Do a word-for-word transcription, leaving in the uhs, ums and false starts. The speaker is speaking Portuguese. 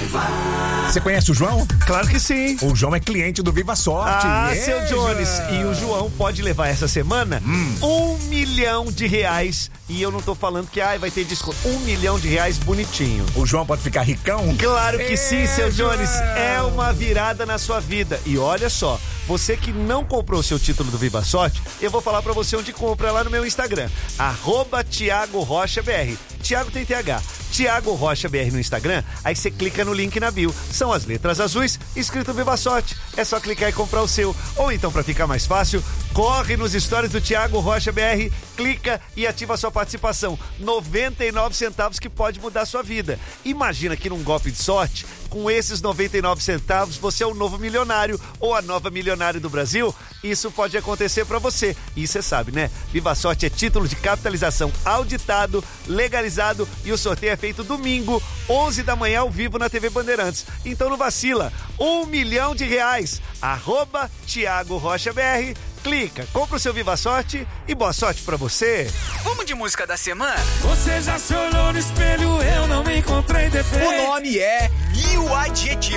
Viva. Você conhece o João? Claro que sim. O João é cliente do Viva Sorte. Ah, É, seu Jones. E o João pode levar essa semana hum. um milhão de reais. E eu não tô falando que ai, vai ter desconto. Um milhão de reais bonitinho. O João pode ficar ricão? Claro que é, sim, seu Jones. João. É uma virada na sua vida. E olha só, você que não comprou o seu título do Viva Sorte, eu vou falar pra você onde compra lá no meu Instagram. Arroba Thiago Rocha B R. Thiago tem T H. Thiago Rocha B R no Instagram, aí você clica no link na bio. São as letras azuis, escrito Viva Sorte. É só clicar e comprar o seu. Ou então, pra ficar mais fácil, corre nos stories do Thiago Rocha B R, clica e ativa a sua participação. noventa e nove centavos que pode mudar a sua vida. Imagina que num golpe de sorte, com esses noventa e nove centavos, você é o novo milionário ou a nova milionária do Brasil. Isso pode acontecer pra você. E você sabe, né? Viva Sorte é título de capitalização auditado, legalizado e o sorteio é feito domingo, onze da manhã, ao vivo na T V Bandeirantes. Então não vacila. Um milhão de reais. Arroba Thiago Rocha B R. Clica, compra o seu Viva Sorte e boa sorte pra você. Vamos de música da semana? Você já se olhou no espelho, eu não me encontrei defeito. O nome é E o Adjetivo.